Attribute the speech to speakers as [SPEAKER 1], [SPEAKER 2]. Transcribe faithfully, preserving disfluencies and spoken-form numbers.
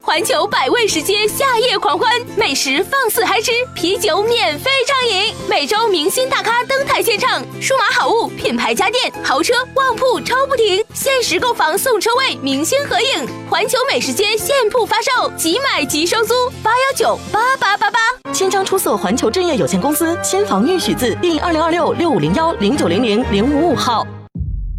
[SPEAKER 1] 环球百味食街夏夜狂欢，美食放肆嗨吃，啤酒免费畅饮，每周明星大咖登台献唱，数码好物、品牌家电、豪车、旺铺抽不停，限时购房送车位，明星合影。环球美食街现铺发售，即买即收租，八幺九八八八八。
[SPEAKER 2] 千张出色环球正业有限公司，新房预许字第二零二六六五零幺零九零零零五五号。